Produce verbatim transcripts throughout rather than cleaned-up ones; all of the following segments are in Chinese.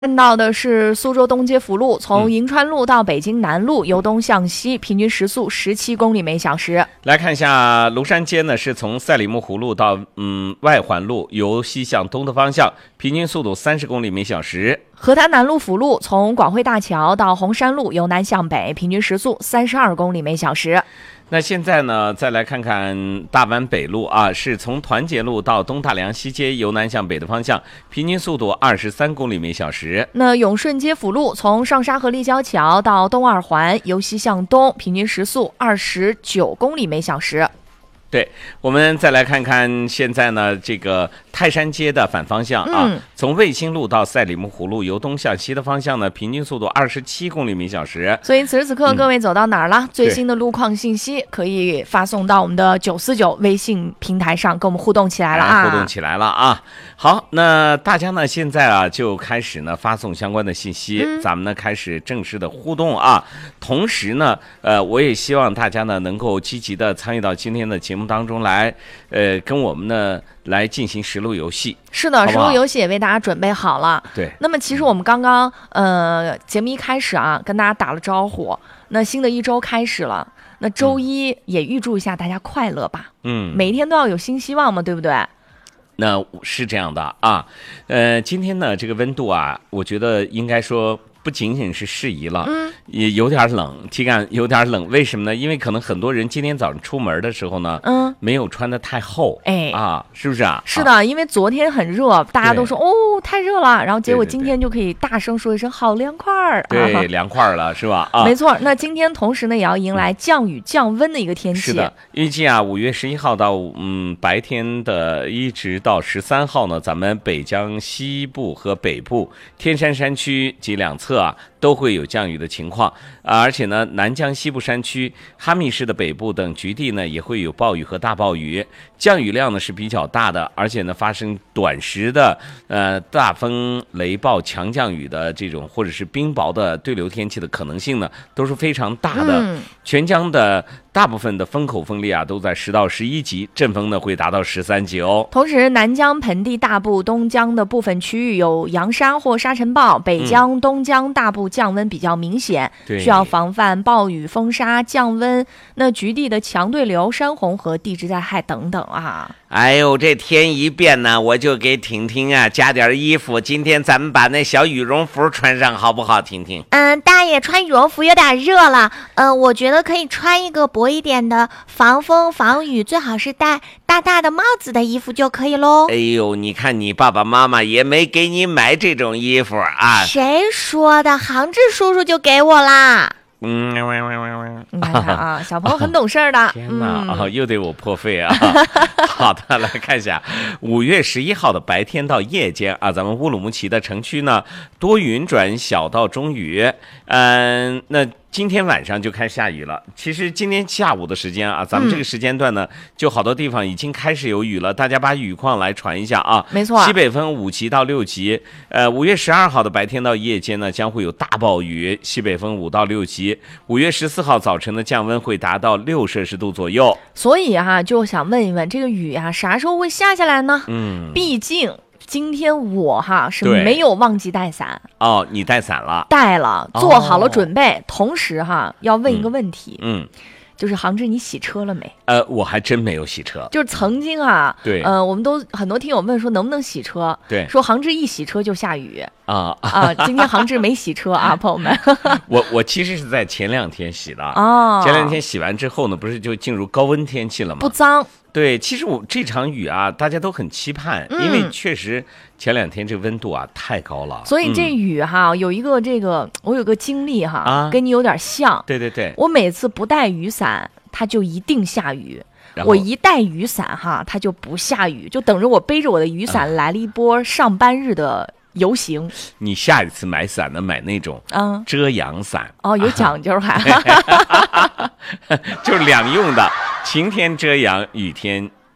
看到的是苏州东街辅路，从银川路到北京南路，由东向西，平均时速十七公里每小时。 来看一下庐山街呢，是从赛里木湖路到嗯外环路，由西向东的方向，平均速度三十公里每小时。 河滩南路辅路，从广汇大桥到红山路，由南向北，平均时速三十二公里每小时。 那现在呢，再来看看大湾北路啊，是从团结路到东大梁西街，由南向北的方向，平均速度二十三公里每小时。 那永顺街辅路，从上沙河立交桥到东二环，由西向东，平均时速二十九公里每小时。 对，我们再来看看现在呢，这个泰山街的反方向啊，嗯、从卫星路到赛里木湖路，由东向西的方向呢，平均速度二十七公里每小时。 所以此时此刻各位走到哪儿了？嗯、最新的路况信息可以发送到我们的九四九微信平台上，跟我们互动起来了啊！ 互动起来了啊！好，那大家呢现在啊就开始呢发送相关的信息，嗯、咱们呢开始正式的互动啊。同时呢，呃，我也希望大家呢能够积极的参与到今天的节目当中来，呃，跟我们呢来进行实录游戏。 是的，实录游戏也为大家准备好了。 对。 那么其实我们刚刚呃节目一开始啊，跟大家打了招呼。那新的一周开始了，那周一也预祝一下大家快乐吧。 嗯。 每一天都要有新希望嘛，对不对？ 那是这样的啊，呃，今天呢这个温度啊，我觉得应该说不仅仅是适宜了，嗯，也有点冷，体感有点冷。为什么呢？因为可能很多人今天早上出门的时候呢，嗯，没有穿得太厚，哎啊，是不是啊？ 是的，因为昨天很热，大家都说哦太热了，然后结果今天就可以大声说一声好凉快儿， 对，对凉快了是吧？啊， 没错。那今天同时呢也要迎来降雨降温的一个天气。 是的，预计啊五月十一号到嗯白天的一直到十三号呢，咱们北江西部和北部天山山区及两侧啊都会有降雨的情况啊，而且呢，南江西部山区、哈密市的北部等局地呢，也会有暴雨和大暴雨，降雨量呢是比较大的，而且呢，发生短时的呃大风、雷暴、强降雨的这种，或者是冰雹的对流天气的可能性呢，都是非常大的。嗯、全江的大部分的风口风力啊，都在十到十一级，阵风呢会达到十三级哦。 同时，南江盆地大部、东江的部分区域有扬沙或沙尘暴，北江、嗯、东江大部降温比较明显，需要防范暴雨、风沙、降温。那局地的强对流、山洪和地质灾害等等啊。 哎呦，这天一变呢，我就给婷婷啊加点衣服。今天咱们把那小羽绒服穿上好不好，婷婷？ 嗯，大爷穿羽绒服有点热了，呃，我觉得可以穿一个薄一点的防风防雨，最好是戴大大的帽子的衣服就可以喽。 哎呦，你看你爸爸妈妈也没给你买这种衣服啊？ 谁说的？杭志叔叔就给我啦。 嗯， 你看看啊，小朋友很懂事儿的。 天哪，嗯哦、又得我破费啊！好的，来看一下五月十一号的白天到夜间啊，咱们乌鲁木齐的城区呢多云转小到中雨，嗯、呃，那。今天晚上就开始下雨了。其实今天下午的时间啊，咱们这个时间段呢，嗯、就好多地方已经开始有雨了。大家把雨况来传一下啊。 没错。 西北风五级到六级。呃，五月十二号的白天到夜间呢，将会有大暴雨，西北风五到六级。五月十四号早晨的降温会达到六摄氏度左右。 所以啊，就想问一问，这个雨啊，啥时候会下下来呢？嗯，毕竟。今天我哈是没有忘记带伞哦，你带伞了？ 带了，做好了准备。哦、同时哈，要问一个问题， 嗯，嗯就是杭志，你洗车了没？ 呃，我还真没有洗车。 就是曾经啊， 对， 呃，我们都很多听友问说能不能洗车， 对， 说杭志一洗车就下雨啊啊！今天杭志没洗车啊，朋友们。 我我其实是在前两天洗的哦，前两天洗完之后呢，不是就进入高温天气了吗？ 不脏。 对，其实我这场雨啊，大家都很期盼，嗯、因为确实前两天这个温度啊太高了。 所以这雨哈，嗯、有一个这个，我有个经历哈，啊、跟你有点像。 对对对， 我每次不带雨伞，它就一定下雨；我一带雨伞哈，它就不下雨，就等着我背着我的雨伞来了一波上班日的游行。 你下一次买伞呢，买那种嗯遮阳伞哦，有讲究还， 就是两用的。晴天遮阳，雨天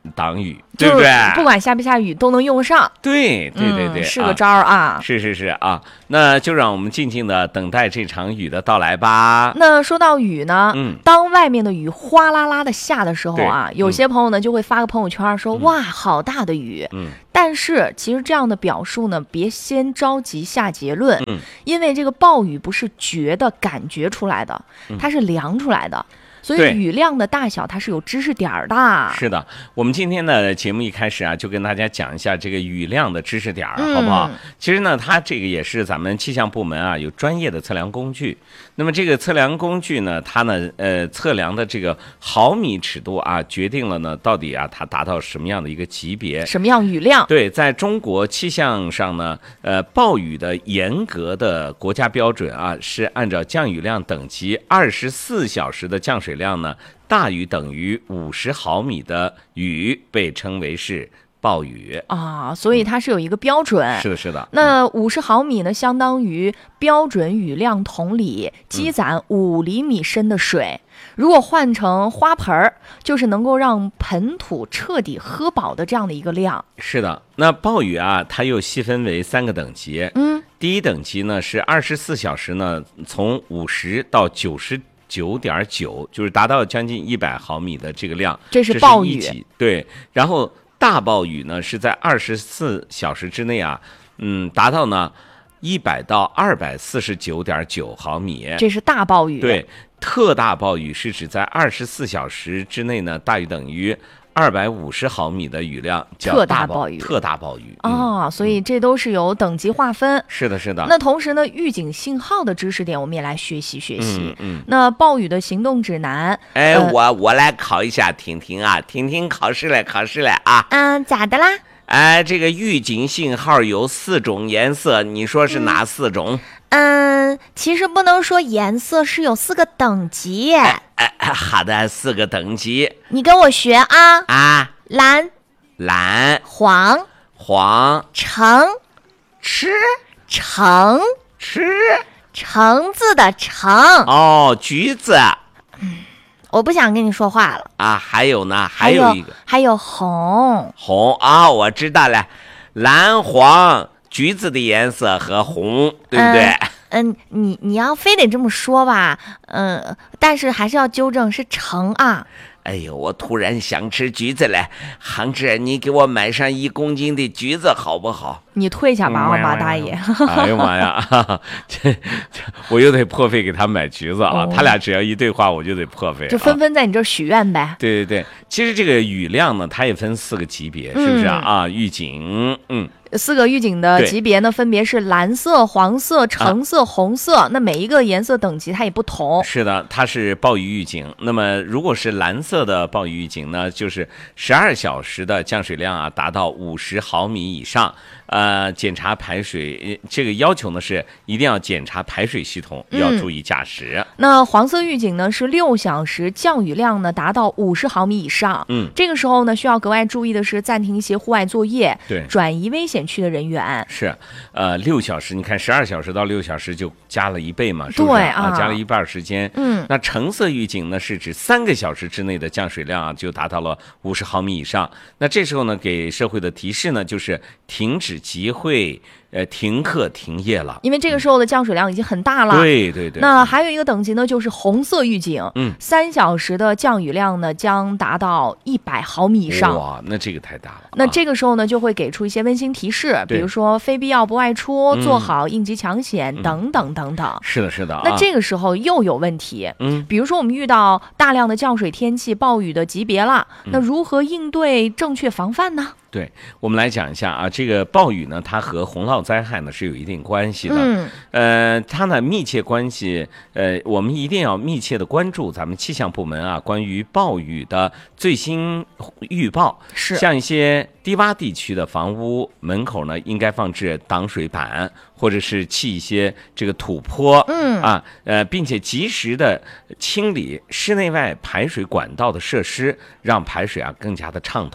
挡雨，对不对？ 不管下不下雨都能用上。 对对对对， 嗯、是个招儿啊，啊！ 是是是啊，那就让我们静静的等待这场雨的到来吧。 那说到雨呢， 嗯， 当外面的雨哗啦啦的下的时候啊，有些朋友呢、嗯、就会发个朋友圈说、嗯、哇，好大的雨。 嗯， 但是其实这样的表述呢，别先着急下结论， 嗯， 因为这个暴雨不是觉的感觉出来的，它是量出来的。所以雨量的大小它是有知识点儿的。 是的，我们今天的节目一开始啊，就跟大家讲一下这个雨量的知识点儿，嗯、好不好？其实呢，它这个也是咱们气象部门啊有专业的测量工具。那么这个测量工具呢，它呢呃测量的这个毫米尺度啊，决定了呢到底啊它达到什么样的一个级别， 什么样雨量？ 对，在中国气象上呢，呃，暴雨的严格的国家标准啊，是按照降雨量等级，二十四小时的降水量呢大于等于五十毫米的雨被称为是暴雨啊，所以它是有一个标准。 嗯、是的，是的。 那五十毫米呢，相当于标准雨量桶里积攒五厘米深的水。嗯、如果换成花盆儿，就是能够让盆土彻底喝饱的这样的一个量。 是的，那暴雨啊，它又细分为三个等级。 嗯， 第一等级呢是二十四小时呢，从五十到九十。九点九，就是达到将近一百毫米的这个量， 这是暴雨。 对，然后大暴雨呢是在二十四小时之内啊，嗯，达到呢一百到二百四十九点九毫米， 这是大暴雨。 对，特大暴雨是指在二十四小时之内呢，大于等于二百五十毫米的雨量，叫特大暴雨。 特大暴雨哦、嗯，所以这都是有等级划分。 是的，是的。 那同时呢，预警信号的知识点我们也来学习学习。 嗯嗯。 那暴雨的行动指南， 哎， 呃、 我我来考一下婷婷啊，婷婷考试来考试来啊。 嗯，咋的啦？ 哎，这个预警信号有四种颜色，你说是哪四种？ 嗯，其实不能说颜色，是有四个等级。 哎哎，好的，四个等级。 你跟我学啊啊。 蓝、 蓝、 黄、 黄、 橙、 吃、 橙、 吃、 橙子的橙。 哦，橘子。 嗯，我不想跟你说话了啊。还有呢？ 还有一个， 还有红。 红啊、哦，我知道了，蓝、黄、橘子的颜色和红，对不对？ 嗯，嗯你你要非得这么说吧，嗯，但是还是要纠正，是橙啊。 哎呦，我突然想吃橘子了，行志，你给我买上一公斤的橘子好不好？ 你退下吧，啊、马大爷！ 哎呦妈呀，哈哈这这我又得破费给他买橘子啊！哦、他俩只要一对话，我就得破费， 就纷纷在你这儿许愿呗。 啊、对对对，其实这个雨量呢，它也分四个级别，是不是啊？嗯、啊，预警，嗯。 四个预警的级别呢，分别是蓝色、黄色、橙色、啊、红色。那每一个颜色等级它也不同。 是的，它是暴雨预警。那么如果是蓝色的暴雨预警呢，就是十二小时的降水量啊达到五十毫米以上。呃，检查排水，这个要求呢是一定要检查排水系统， 嗯、 要注意驾驶。 那黄色预警呢是六小时降雨量呢达到五十毫米以上。 嗯， 这个时候呢需要格外注意的是暂停一些户外作业， 对， 转移危险区的人员。 是，呃，六小时，你看十二小时到六小时就加了一倍嘛，是不是？ 对啊, 啊，加了一半时间。 嗯， 那橙色预警呢是指三个小时之内的降水量啊就达到了五十毫米以上。那这时候呢给社会的提示呢就是停止集会。呃，停课停业了， 因为这个时候的降水量已经很大了。 对对对。 那还有一个等级呢，就是红色预警， 嗯， 三小时的降雨量呢将达到一百毫米以上。 哇，那这个太大了。 那这个时候呢，就会给出一些温馨提示，比如说非必要不外出， 嗯、 做好应急抢险、嗯、等等等等。 是的，是的。 那这个时候又有问题， 嗯， 比如说我们遇到大量的降水天气、暴雨的级别了， 嗯、 那如何应对、正确防范呢？ 对，我们来讲一下啊，这个暴雨呢，它和洪涝灾害呢是有一定关系的。 嗯， 呃，它呢密切关系，呃，我们一定要密切的关注咱们气象部门啊关于暴雨的最新预报。 是， 像一些低洼地区的房屋门口呢，应该放置挡水板，或者是砌一些这个土坡。 嗯啊，呃，并且及时的清理室内外排水管道的设施，让排水啊更加的畅通。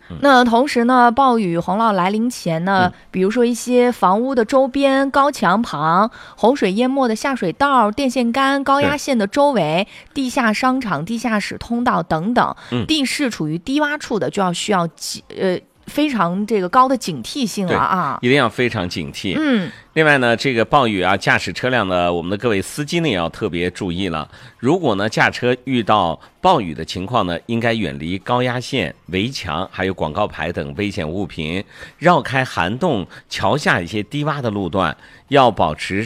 那同时呢，暴雨洪涝来临前呢，嗯、比如说一些房屋的周边、高墙旁、洪水淹没的下水道、电线杆、高压线的周围、地下商场、地下室通道等等，嗯、地势处于低洼处的，就要需要呃。非常这个高的警惕性了啊， 一定要非常警惕。 嗯， 另外呢，这个暴雨啊，驾驶车辆的我们的各位司机呢也要特别注意了。如果呢驾车遇到暴雨的情况呢，应该远离高压线、围墙还有广告牌等危险物品，绕开涵洞、桥下一些低洼的路段，要保持